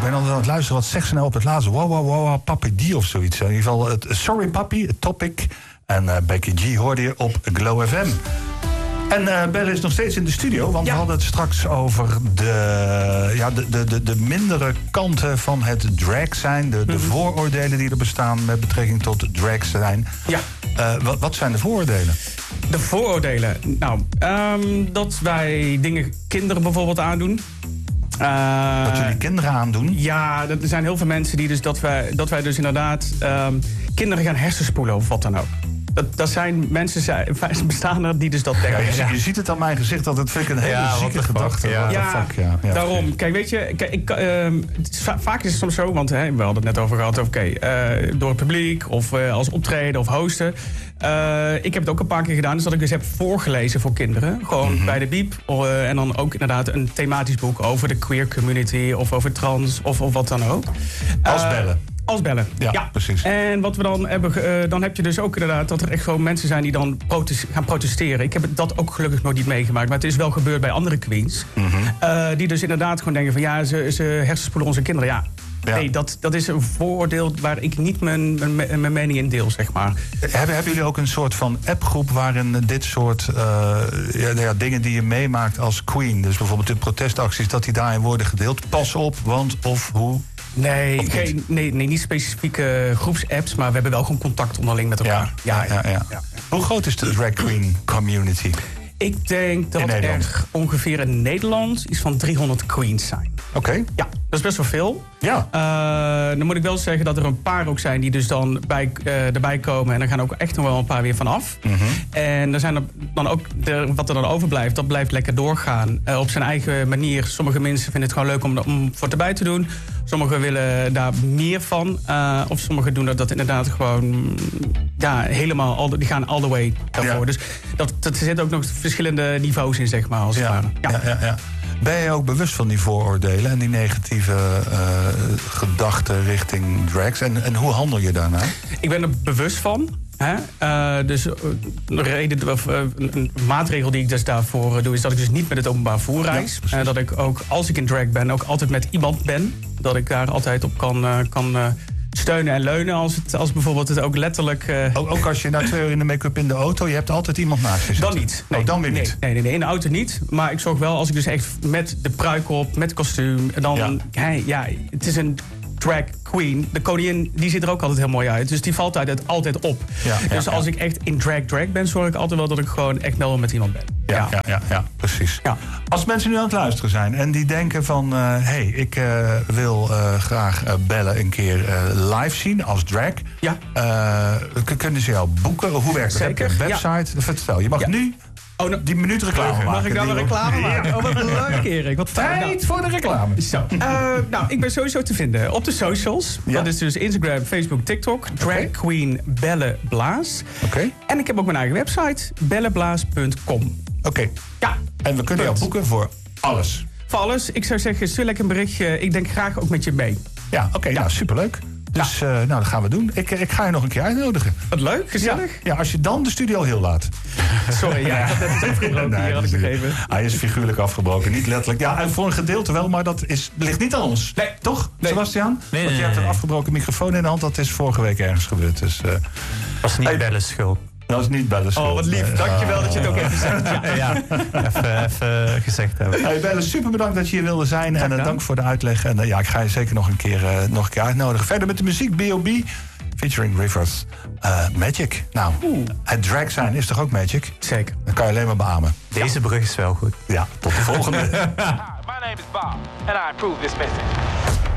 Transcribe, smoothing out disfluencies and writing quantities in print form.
ben altijd aan het luisteren. Wat zegt ze nou op het laatste? Wow, Papi D of zoiets. In ieder geval, Sorry Papi, het Topic. En Becky G hoorde je op Glow FM. En Belle is nog steeds in de studio, want we hadden het straks over de mindere kanten van het drag zijn. De vooroordelen die er bestaan met betrekking tot drag zijn. Ja. Wat zijn de vooroordelen? De vooroordelen? Nou, dat wij kinderen bijvoorbeeld aandoen. Dat jullie kinderen aandoen? Ja, er zijn heel veel mensen die dus dat wij dus inderdaad kinderen gaan hersenspoelen of wat dan ook. Dat zijn mensen bestaan er die dus dat denken. Ja, je ziet het aan mijn gezicht, dat vind ik een hele zieke gedachte. Ja, daarom. Kijk, weet je, vaak is het soms zo, want we hadden het net over gehad, door het publiek of als optreden of hosten. Ik heb het ook een paar keer gedaan, dus dat ik dus heb voorgelezen voor kinderen. Gewoon bij de Biep. En dan ook inderdaad een thematisch boek over de queer community of over trans of wat dan ook. Als bellen. Ja, precies. En wat we dan hebben, dan heb je dus ook inderdaad dat er echt gewoon mensen zijn die dan gaan protesteren. Ik heb dat ook gelukkig nog niet meegemaakt, maar het is wel gebeurd bij andere queens. Die dus inderdaad gewoon denken van ze hersenspoelen onze kinderen. Ja. Nee, dat is een vooroordeel waar ik niet mijn mening in deel, zeg maar. Hebben jullie ook een soort van appgroep waarin dit soort dingen die je meemaakt als queen, dus bijvoorbeeld de protestacties, dat die daarin worden gedeeld? Pas op, want of hoe? Nee, niet specifieke groepsapps, maar we hebben wel gewoon contact onderling met elkaar. Ja. Hoe groot is de drag queen community? Ik denk dat er ongeveer in Nederland iets van 300 queens zijn. Oké. Ja, dat is best wel veel. Ja. Dan moet ik wel zeggen dat er een paar ook zijn die dus dan erbij komen. En er gaan ook echt nog wel een paar weer vanaf. En er zijn er dan ook, wat er dan overblijft, dat blijft lekker doorgaan. Op zijn eigen manier. Sommige mensen vinden het gewoon leuk om voor erbij te doen. Sommigen willen daar meer van. Of sommigen doen dat inderdaad gewoon helemaal, die gaan all the way daarvoor. Dus er zitten ook nog verschillende niveaus in, zeg maar, als het ware. Ja. Ben je ook bewust van die vooroordelen en die negatieve gedachten richting drags? En hoe handel je daarnaar? Ik ben er bewust van. Dus een maatregel die ik dus daarvoor doe, is dat ik dus niet met het openbaar vervoer reis. Dat ik ook, als ik in drag ben, ook altijd met iemand ben. Dat ik daar altijd op kan steunen en leunen als bijvoorbeeld het ook letterlijk... Ook als je na 2 uur in de make-up in de auto, je hebt altijd iemand naast je zitten? Dan niet. Nee, dan weer niet? Nee, in de auto niet. Maar ik zorg wel, als ik dus echt met de pruik op, met kostuum, dan... het is een drag queen. De koningin, die ziet er ook altijd heel mooi uit. Dus die valt altijd op. Dus als ik echt in drag ben, zorg ik altijd wel dat ik gewoon echt wel met iemand ben. Ja, precies. Ja. Als mensen nu aan het luisteren zijn en die denken van... ik wil graag Belle een keer live zien als drag. Ja. Kunnen ze jou boeken? Hoe werkt het? Heb je een website? Vertel, je mag nu... die minuut reclame maken. Mag ik nou een reclame maken? Wat leuk, Erik. Wat tijd voor de reclame. Zo. Ik ben sowieso te vinden op de socials. Ja. Dat is dus Instagram, Facebook, TikTok. Drag Queen Belle Blaas. En ik heb ook mijn eigen website, belleblaas.com. Oké. Ja. En we kunnen jou boeken voor alles. Voor alles. Ik zou zeggen, stuur lekker een berichtje. Ik denk graag ook met je mee. Ja, nou, superleuk. Dus dat gaan we doen. Ik ga je nog een keer uitnodigen. Wat leuk, gezellig. Ja, als je dan de studio heel laat. Sorry, ik had net afgebroken hier, had ik gegeven. Hij is figuurlijk afgebroken, niet letterlijk. Ja, en voor een gedeelte wel, maar dat ligt niet aan ons. Nee. Toch, Sebastiaan? Nee. Want je hebt een afgebroken microfoon in de hand. Dat is vorige week ergens gebeurd. Dus, dat was niet Belle's schuld. Dat is niet Belle's schuld. Oh, wat lief. Dankjewel dat je het ook even zegt. Even gezegd hebben. Hey, Belle, super bedankt dat je hier wilde zijn. En dank voor de uitleg. En ik ga je zeker nog een keer uitnodigen. Verder met de muziek, B.O.B. featuring Rivers. Magic. Nou, het drag zijn is toch ook magic? Zeker. Dan kan je alleen maar beamen. Deze brug is wel goed. Ja, tot de volgende. Hi, my name is Bob, and I approve this message.